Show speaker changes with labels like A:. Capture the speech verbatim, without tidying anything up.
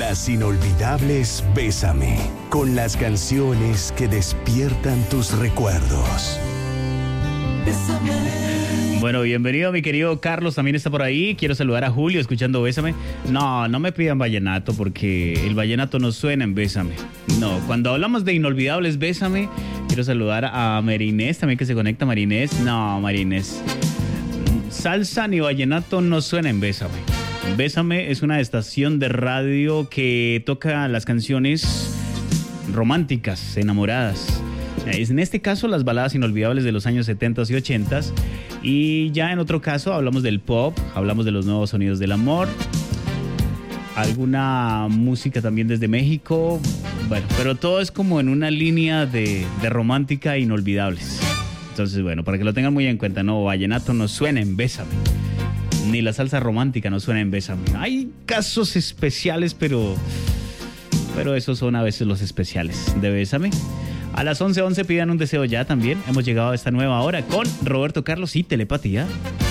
A: Las inolvidables Bésame, con las canciones que despiertan tus recuerdos.
B: Bésame. Bueno, bienvenido mi querido Carlos, también está por ahí. Quiero saludar a Julio escuchando Bésame. No, no me pidan vallenato porque el vallenato no suena en Bésame. No, cuando hablamos de inolvidables Bésame, quiero saludar a Marinés también que se conecta. Marinés, no, Marinés. Salsa ni vallenato no suena en Bésame. Bésame es una estación de radio que toca las canciones románticas, enamoradas. En este caso, las baladas inolvidables de los años setenta y ochenta. Y ya en otro caso hablamos del pop, hablamos de los nuevos sonidos del amor, alguna música también desde México. Bueno, pero todo es como en una línea de, de romántica e inolvidables. Entonces, bueno, para que lo tengan muy en cuenta, no, vallenato no suena en Bésame. Ni la salsa romántica no suena en Bésame. Hay casos especiales, pero, pero esos son a veces los especiales de Bésame. A las once once pidan un deseo ya también. Hemos llegado a esta nueva hora con Roberto Carlos y Telepatía.